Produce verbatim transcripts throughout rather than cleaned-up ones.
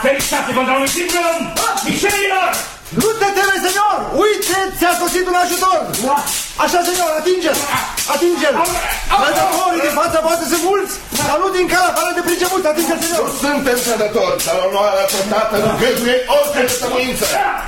Ferișați contra unui simplu om! Mișeilor! Nu te teme, senior! Uite, ți-a sosit un ajutor! Așa, senior, atinge-l! Atinge-l! Trădătorii din fața voastră sunt mulți, dar nu din calea afară de priceput. Atinge-l, senior! Nu suntem trădători, dar onoarea totată îngăduie orice răstămâință.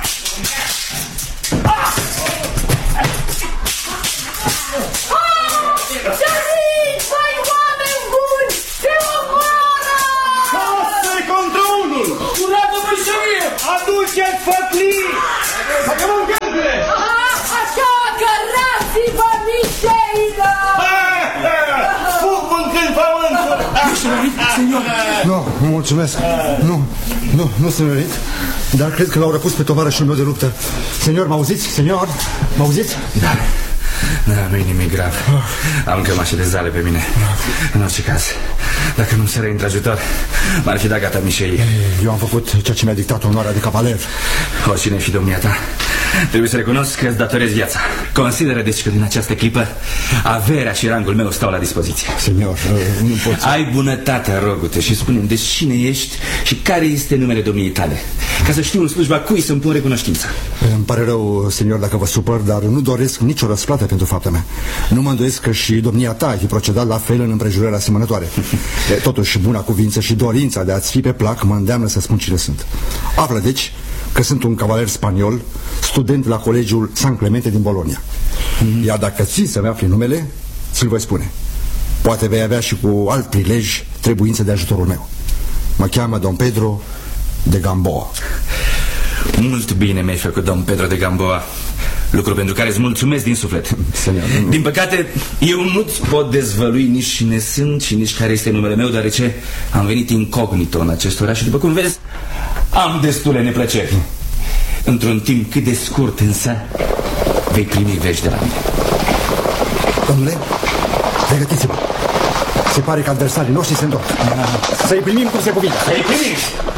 Săriți, băi, oameni buni! Se omoară! Șase contra unul! Curată mâșărie! Aduceți fătlii! Să-cămăm gândile! Așa, cărați-vă, mișeilor! Fug mâncând pământul! Nu, nu mulțumesc. Nu, nu, nu sunt rărit. Dar cred că l-au răpus pe tovarășul meu de luptă. Senior, m-auziți? Senior, m-auziți? Da. Da, nu-i nimic grav. Am cămașe de zale pe mine. În orice caz, dacă nu-mi se reintră ajutor, m-ar fi dat gata Mișei. Eu am făcut ceea ce mi-a dictat onoarea de cavaler. Oricine fi domnia ta, trebuie să recunosc că îți datorez viața. Consideră deci că din această clipă averea și rangul meu stau la dispoziție. Senior, nu pot să... Ai bunătatea, rogu-te, și spune-mi de cine ești și care este numele domniei tale, ca să știu în slujba cui să-mi pun recunoștință. Îmi pare rău, senior, dacă vă supăr, dar nu doresc nicio răsplată pentru fapta mea. Nu mă îndoiesc că și domnia ta ai fi procedat la fel în împrejurări asemănătoare. Totuși, buna cuvință și dorința de a-ți fi pe plac mă îndeamnă să spun cine sunt. Află, deci, că sunt un cavaler spaniol, student la colegiul San Clemente din Bologna. Mm-hmm. Iar dacă ții să-mi afli numele, ți-l voi spune. Poate vei avea și cu alt prilej trebuință de ajutorul meu. Mă cheamă Don Pedro de Gamboa. Mult bine mi-ai făcut, Don Pedro de Gamboa, lucru pentru care îți mulțumesc din suflet. Senior, nu... Din păcate, eu nu-ți pot dezvălui nici cine sunt și nici care este numele meu, deoarece am venit incognito în acest oraș și, după cum vezi, am destule neplăceri. Într-un timp cât de scurt, însă, vei primi vești de la mine. Domnule, pregătiți-vă. Se pare că adversarii noștri se întorc. Să-i primim cum se cuvine. Să-i primim!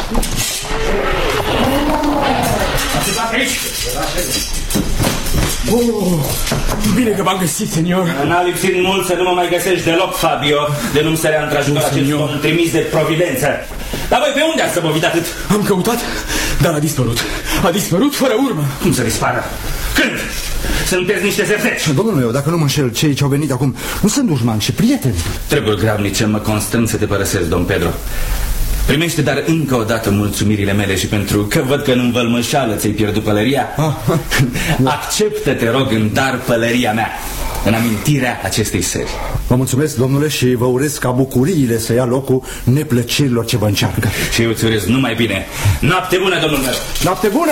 Oh, bine că v-am găsit, senior. N-a lipsit mult să nu mă mai găsești deloc, Fabio, de nu-mi sărea într-ajutor acest om trimis de providență. Dar voi pe unde ați săbăvit atât? Am căutat, dar a dispărut. A dispărut fără urmă. Cum să dispară? Când? Sunteți niște zefleci. Domnul meu, dacă nu mă înșel, cei ce au venit acum nu sunt dușmani, ci prieteni. Treburi grabnice mă constrâng să te părăsesc, Don Pedro. Primește dar încă o dată mulțumirile mele și pentru că văd că în învălmășală ți-ai pierdut pălăria, ah, acceptă, te rog, în dar pălăria mea, în amintirea acestei seri. Vă mulțumesc, domnule, și vă urez ca bucuriile să ia locul neplăcerilor ce vă încearcă. Și eu îți urez numai bine. Noapte bună, domnul meu. Noapte bună!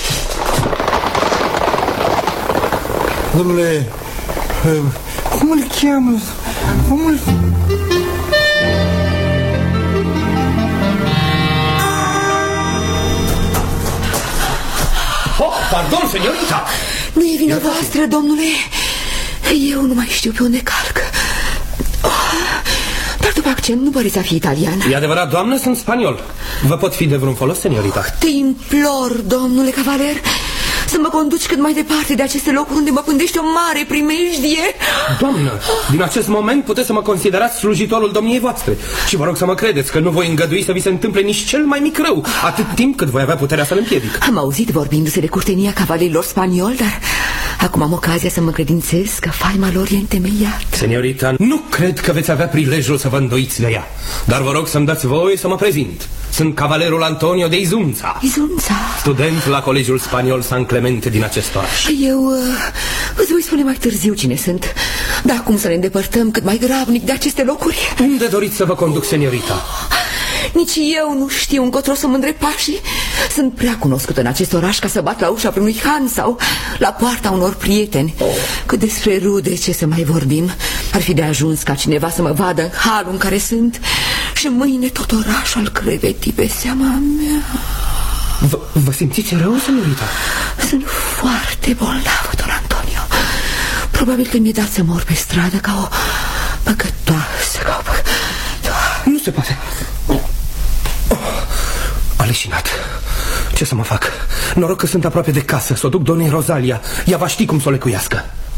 Domnule, cum îl cheamă? Cum îl... Oh, pardon, seniorita! Nu e vina voastră, domnule. Eu nu mai știu pe unde calc. Oh, dar după accent nu păreți a fi italian. E adevărat, doamnă, sunt spaniol. Vă pot fi de vreun folos, seniorita? Te implor, domnule cavaler, să mă conduci cât mai departe de aceste locuri unde mă pândește o mare primejdie. Doamnă, din acest moment puteți să mă considerați slujitorul domniei voastre. Și vă rog să mă credeți că nu voi îngădui să vi se întâmple nici cel mai mic rău, atât timp cât voi avea puterea să-l împiedic. Am auzit vorbindu-se de curtenia cavalerilor spanioli, dar acum am ocazia să mă credințez că faima lor e întemeiată. Seniorita, nu cred că veți avea prilejul să vă îndoiți de ea, dar vă rog să-mi dați voie să mă prezint. Sunt cavalerul Antonio de Izunza, Izunza? student la colegiul spaniol San Clemente din acest oraș. Eu uh, îți voi spune mai târziu cine sunt. Dar acum să ne îndepărtăm cât mai gravnic de aceste locuri. Unde doriți să vă conduc, seniorita? Nici eu nu știu încotro să mă îndrept pașii. Sunt prea cunoscută în acest oraș ca să bat la ușa vreunui han sau la poarta unor prieteni. oh. Cât despre rude, ce să mai vorbim. Ar fi de ajuns ca cineva să mă vadă în halul în care sunt și mâine tot orașul al crevetii pe seama mea. V Vă simțiți rău, seniorita? Sunt foarte bolnavă, don Antonio. Probabil că mi-e dat să mor pe stradă ca o păcătoasă, ca o păcătoasă. Nu se poate. Oh, aleșinat. Ce să mă fac? Noroc că sunt aproape de casă. S-o duc doamnei Rosalia. Ea va ști cum să o lecuiască.